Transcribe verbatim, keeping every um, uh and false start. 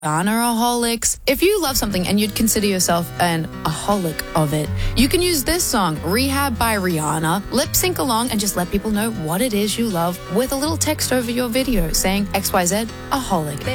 Rihanna-aholics. If you love something and you'd consider yourself an aholic of it, you can use this song, Rehab by Rihanna, lip sync along and just let people know what it is you love with a little text over your video saying X Y Z aholic.